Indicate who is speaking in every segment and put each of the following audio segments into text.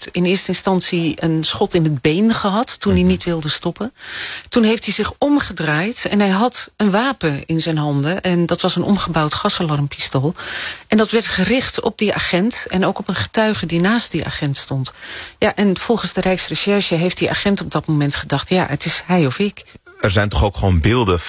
Speaker 1: in eerste instantie een schot in het been gehad toen hij niet wilde stoppen. Toen heeft hij zich omgedraaid en hij had een wapen in zijn handen. En dat was een omgebouwd gasalarmpistool. En dat werd gericht op die agent en ook op een getuige die naast die agent stond. Ja, en volgens de Rijksrecherche heeft die agent op dat moment gedacht, ja, het is hij of ik.
Speaker 2: Er zijn toch ook gewoon beelden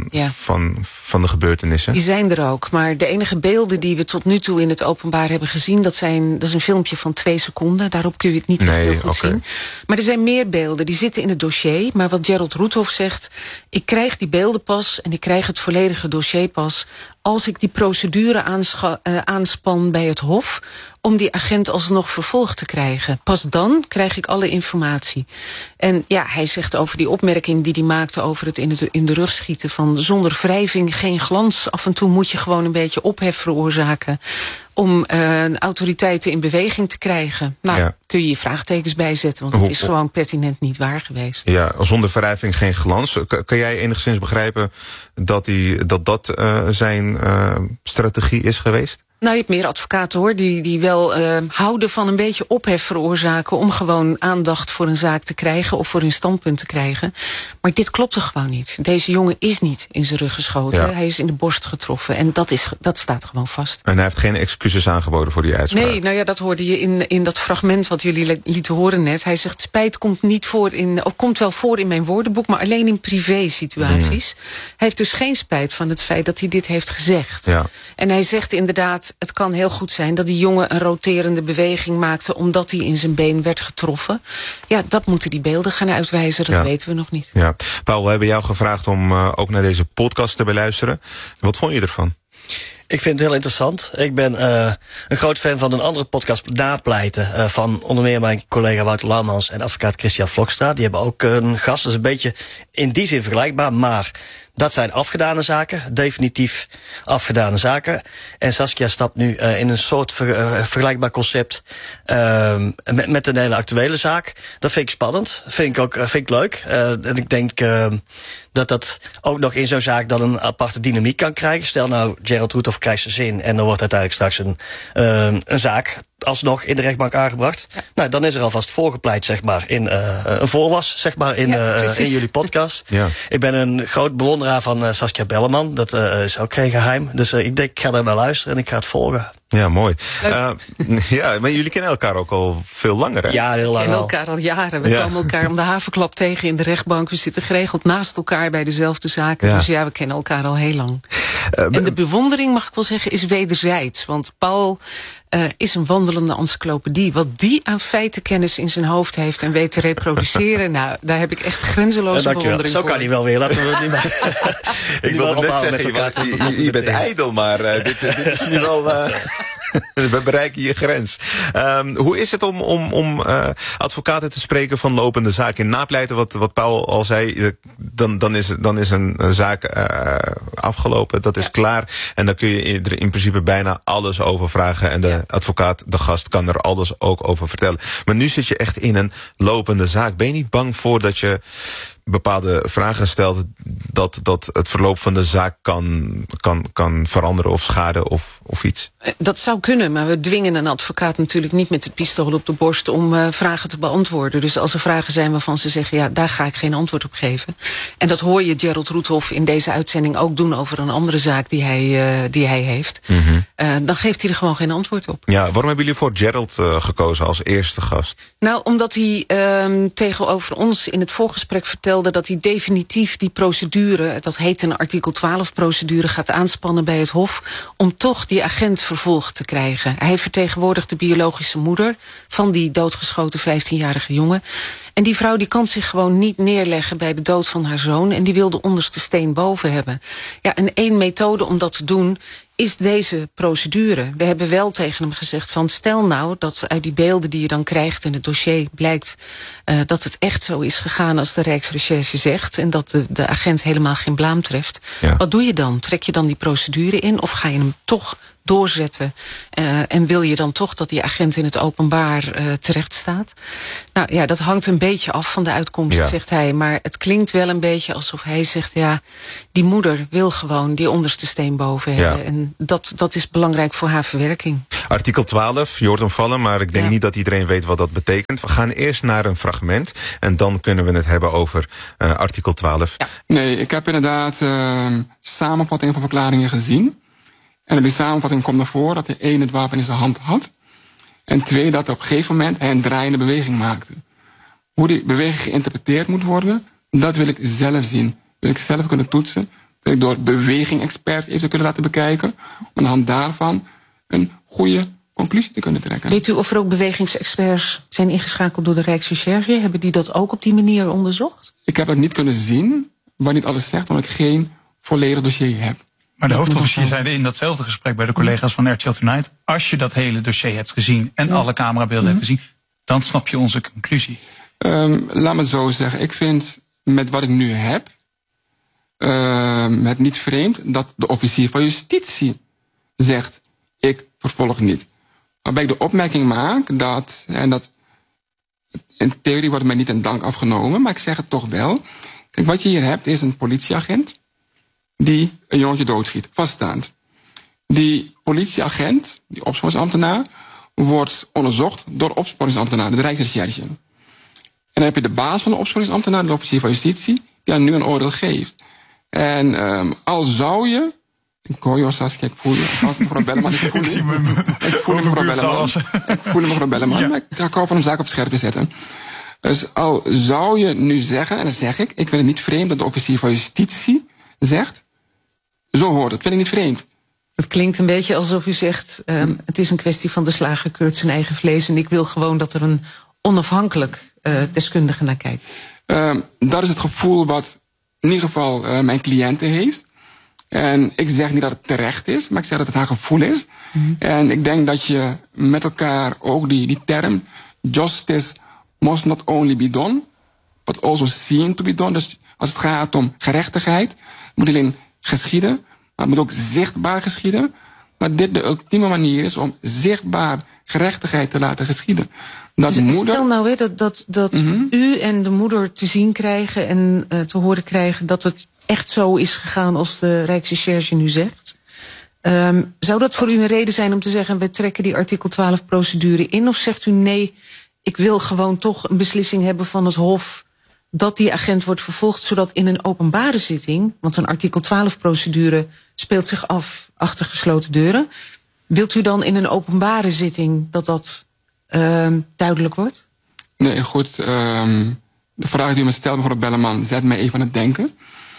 Speaker 2: van de gebeurtenissen? Die
Speaker 1: zijn er ook, maar de enige beelden die we tot nu toe in het openbaar hebben gezien, dat is een filmpje van 2 seconden. Daarop kun je het niet heel goed zien. Maar er zijn meer beelden, die zitten in het dossier. Maar wat Gerald Roethoff zegt, ik krijg die beelden pas en ik krijg het volledige dossier pas als ik die procedure aanspan bij het Hof om die agent alsnog vervolgd te krijgen. Pas dan krijg ik alle informatie. En ja, hij zegt over die opmerking die hij maakte over het in de rug schieten van zonder wrijving geen glans. Af en toe moet je gewoon een beetje ophef veroorzaken om autoriteiten in beweging te krijgen. Nou, kun je vraagtekens bijzetten, want het is gewoon pertinent niet waar geweest.
Speaker 2: Ja, zonder wrijving geen glans. Kan jij enigszins begrijpen dat zijn strategie is geweest?
Speaker 1: Nou, je hebt meer advocaten hoor, die wel houden van een beetje ophef veroorzaken om gewoon aandacht voor een zaak te krijgen of voor een standpunt te krijgen. Maar dit klopte gewoon niet. Deze jongen is niet in zijn rug geschoten. Ja. Hij is in de borst getroffen en dat staat gewoon vast.
Speaker 2: En hij heeft geen excuses aangeboden voor die uitspraak?
Speaker 1: Nee, nou ja, dat hoorde je in dat fragment wat jullie lieten horen net. Hij zegt, spijt komt wel voor in mijn woordenboek, maar alleen in privé situaties. Hij heeft dus geen spijt van het feit dat hij dit heeft gezegd. Ja. En hij zegt inderdaad, het kan heel goed zijn dat die jongen een roterende beweging maakte omdat hij in zijn been werd getroffen. Ja, dat moeten die beelden gaan uitwijzen, dat weten we nog niet.
Speaker 2: Ja. Paul, we hebben jou gevraagd om ook naar deze podcast te beluisteren. Wat vond je ervan?
Speaker 3: Ik vind het heel interessant. Ik ben een groot fan van een andere podcast, Napleiten, van onder meer mijn collega Wouter Laumans en advocaat Christian Vlokstra. Die hebben ook een gast, dat is een beetje in die zin vergelijkbaar, maar dat zijn afgedane zaken, definitief afgedane zaken. En Saskia stapt nu in een soort vergelijkbaar concept met een hele actuele zaak. Dat vind ik spannend, vind ik leuk. En ik denk dat ook nog in zo'n zaak dan een aparte dynamiek kan krijgen. Stel nou, Gerald Roethoff krijgt zijn zin en dan wordt uiteindelijk straks een zaak alsnog in de rechtbank aangebracht. Ja. Nou, dan is er alvast voorgepleit, zeg maar, in een voorwas, zeg maar, in jullie podcast. Ja. Ik ben een groot bewonderaar van Saskia Belleman. Dat is ook geen geheim. Dus ik denk, ik ga daar naar luisteren en ik ga het volgen.
Speaker 2: Ja, mooi. Ja, maar jullie kennen elkaar ook al veel langer, hè?
Speaker 3: Ja, heel lang.
Speaker 1: We kennen elkaar al jaren. We komen elkaar om de haverklap tegen in de rechtbank. We zitten geregeld naast elkaar bij dezelfde zaken. Ja. Dus ja, we kennen elkaar al heel lang. En de bewondering, mag ik wel zeggen, is wederzijds. Want Paul is een wandelende encyclopedie. Wat die aan feitenkennis in zijn hoofd heeft en weet te reproduceren, nou, daar heb ik echt grenzeloze bewondering voor.
Speaker 3: Zo kan hij wel weer. Laten we het niet maar.
Speaker 2: Ik wilde net zeggen, je bent ijdel, maar dit is nu wel we bereiken je grens. Hoe is het om advocaten te spreken van lopende zaken? In Napleiten, wat Paul al zei, dan is een zaak afgelopen. Dat is klaar. En dan kun je er in principe bijna alles over vragen. En de advocaat, de gast, kan er alles ook over vertellen. Maar nu zit je echt in een lopende zaak. Ben je niet bang voor dat je bepaalde vragen stelt dat het verloop van de zaak kan veranderen of schaden of iets?
Speaker 1: Dat zou kunnen, maar we dwingen een advocaat natuurlijk niet met het pistool op de borst om vragen te beantwoorden. Dus als er vragen zijn waarvan ze zeggen, ja, daar ga ik geen antwoord op geven. En dat hoor je Gerald Roethoff in deze uitzending ook doen over een andere zaak die hij heeft. Dan geeft hij er gewoon geen antwoord op.
Speaker 2: Ja, waarom hebben jullie voor Gerald gekozen als eerste gast?
Speaker 1: Nou, omdat hij tegenover ons in het voorgesprek vertelde dat hij definitief die procedure, dat heet een artikel 12 procedure, gaat aanspannen bij het Hof om toch die agent vervolgd te krijgen. Hij vertegenwoordigt de biologische moeder van die doodgeschoten 15-jarige jongen. En die vrouw die kan zich gewoon niet neerleggen bij de dood van haar zoon en die wil de onderste steen boven hebben. Ja, en één methode om dat te doen is deze procedure. We hebben wel tegen hem gezegd van stel nou dat uit die beelden die je dan krijgt in het dossier blijkt dat het echt zo is gegaan als de Rijksrecherche zegt en dat de agent helemaal geen blaam treft. Ja. Wat doe je dan? Trek je dan die procedure in of ga je hem toch doorzetten? En wil je dan toch dat die agent in het openbaar terecht staat? Nou ja, dat hangt een beetje af van de uitkomst, zegt hij. Maar het klinkt wel een beetje alsof hij zegt, ja, die moeder wil gewoon die onderste steen boven hebben. En dat is belangrijk voor haar verwerking.
Speaker 2: Artikel 12, je hoort hem vallen, maar ik denk niet dat iedereen weet wat dat betekent. We gaan eerst naar een fragment en dan kunnen we het hebben over artikel 12.
Speaker 4: Ja. Nee, ik heb inderdaad samenvattingen van verklaringen gezien. En in die samenvatting komt naar voren dat de een het wapen in zijn hand had. En 2, dat op een gegeven moment hij een draaiende beweging maakte. Hoe die beweging geïnterpreteerd moet worden, dat wil ik zelf zien. Wil ik zelf kunnen toetsen. Wil ik door beweging-experts even kunnen laten bekijken. Om aan de hand daarvan een goede conclusie te kunnen trekken.
Speaker 1: Weet u of er ook bewegingsexperts zijn ingeschakeld door de Rijksrecherche? Hebben die dat ook op die manier onderzocht?
Speaker 4: Ik heb het niet kunnen zien, waar niet alles zegt, omdat ik geen volledig dossier heb.
Speaker 5: Maar de hoofdofficier zeiden in datzelfde gesprek bij de collega's van RTL Tonight, als je dat hele dossier hebt gezien en alle camerabeelden hebt gezien, dan snap je onze conclusie.
Speaker 4: Laat me het zo zeggen. Ik vind met wat ik nu heb, het niet vreemd dat de officier van justitie zegt, ik vervolg niet. Waarbij ik de opmerking maak dat, en dat in theorie wordt mij niet in dank afgenomen, maar ik zeg het toch wel. Kijk, wat je hier hebt is een politieagent die een jongetje doodschiet, vaststaand. Die politieagent, die opsporingsambtenaar, wordt onderzocht door de opsporingsambtenaar, de Rijksrecherche. En dan heb je de baas van de opsporingsambtenaar, de officier van justitie, die dan nu een oordeel geeft. En al zou je, ik hoor je Saskia, ik voel je, als mevrouw Belleman, ik voel mevrouw Belleman, maar ik hou van een zaak op scherp te zetten. Dus al zou je nu zeggen, en dat zeg ik vind het niet vreemd dat de officier van justitie zegt, zo hoort het, vind ik niet vreemd.
Speaker 1: Het klinkt een beetje alsof u zegt, het is een kwestie van de slager keurt zijn eigen vlees en ik wil gewoon dat er een onafhankelijk deskundige naar kijkt.
Speaker 4: Dat is het gevoel wat in ieder geval mijn cliënte heeft. En ik zeg niet dat het terecht is, maar ik zeg dat het haar gevoel is. En ik denk dat je met elkaar ook die term justice must not only be done, but also seen to be done. Dus als het gaat om gerechtigheid, moet alleen geschieden, maar het moet ook zichtbaar geschieden. Maar dit de ultieme manier is om zichtbaar gerechtigheid te laten geschieden. Dat
Speaker 1: dus
Speaker 4: moeder...
Speaker 1: Stel nou dat u en de moeder te zien krijgen en te horen krijgen dat het echt zo is gegaan als de Rijksrecherche nu zegt. Zou dat voor u een reden zijn om te zeggen, we trekken die artikel 12 procedure in? Of zegt u nee, ik wil gewoon toch een beslissing hebben van het Hof dat die agent wordt vervolgd, zodat in een openbare zitting, want een artikel 12 procedure speelt zich af achter gesloten deuren, wilt u dan in een openbare zitting dat duidelijk wordt?
Speaker 4: Nee, goed. De vraag die u me stelt, mevrouw Belleman, zet mij even aan het denken.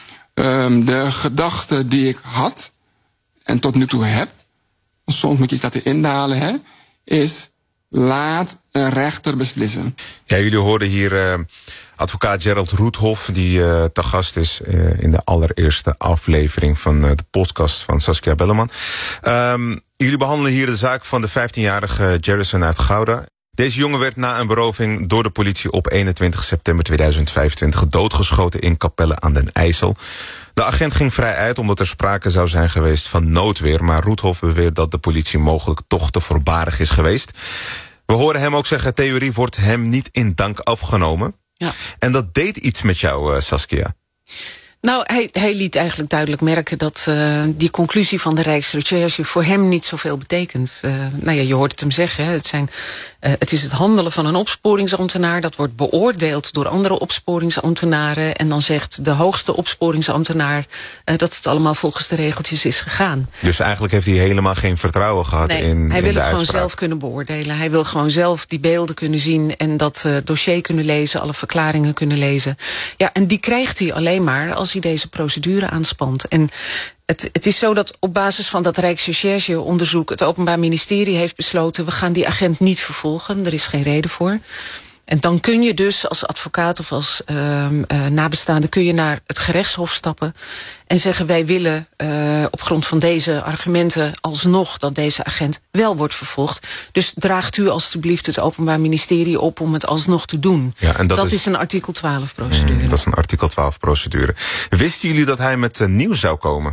Speaker 4: De gedachte die ik had en tot nu toe heb, soms moet je iets laten indalen, is laat een rechter beslissen.
Speaker 2: Ja, jullie hoorden hier advocaat Gerald Roethoff, die te gast is in de allereerste aflevering van de podcast van Saskia Belleman. Jullie behandelen hier de zaak van de 15-jarige Jerison uit Gouda. Deze jongen werd na een beroving door de politie op 21 september 2025 doodgeschoten in Capelle aan den IJssel. De agent ging vrij uit omdat er sprake zou zijn geweest van noodweer, maar Roethoff beweert dat de politie mogelijk toch te voorbarig is geweest. We horen hem ook zeggen, theorie wordt hem niet in dank afgenomen. Ja. En dat deed iets met jou, Saskia.
Speaker 1: Nou, hij liet eigenlijk duidelijk merken dat die conclusie van de Rijksrecherche voor hem niet zoveel betekent. Nou ja, je hoort het hem zeggen. Het is het handelen van een opsporingsambtenaar. Dat wordt beoordeeld door andere opsporingsambtenaren. En dan zegt de hoogste opsporingsambtenaar dat het allemaal volgens de regeltjes is gegaan.
Speaker 2: Dus eigenlijk heeft hij helemaal geen vertrouwen gehad in
Speaker 1: hij wil
Speaker 2: het
Speaker 1: gewoon zelf kunnen beoordelen. Hij wil gewoon zelf die beelden kunnen zien en dat dossier kunnen lezen, alle verklaringen kunnen lezen. Ja, en die krijgt hij alleen maar als hij deze procedure aanspant. En het is zo dat op basis van dat Rijksrecherche-onderzoek het Openbaar Ministerie heeft besloten, we gaan die agent niet vervolgen, er is geen reden voor. En dan kun je dus als advocaat of als nabestaande kun je naar het gerechtshof stappen en zeggen, wij willen op grond van deze argumenten alsnog dat deze agent wel wordt vervolgd. Dus draagt u alstublieft het Openbaar Ministerie op om het alsnog te doen. Ja, en dat is een artikel 12 procedure.
Speaker 2: Dat is een artikel 12 procedure. Wisten jullie dat hij met nieuws zou komen?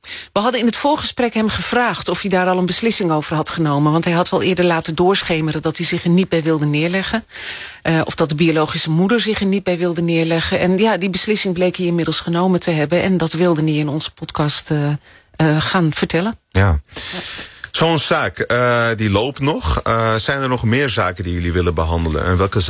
Speaker 1: We hadden in het voorgesprek hem gevraagd of hij daar al een beslissing over had genomen. Want hij had wel eerder laten doorschemeren dat hij zich er niet bij wilde neerleggen. Of dat de biologische moeder zich er niet bij wilde neerleggen. En ja, die beslissing bleek hij inmiddels genomen te hebben. En dat wilde hij in onze podcast gaan vertellen.
Speaker 2: Ja. Zo'n zaak, die loopt nog. Zijn er nog meer zaken die jullie willen behandelen? En welke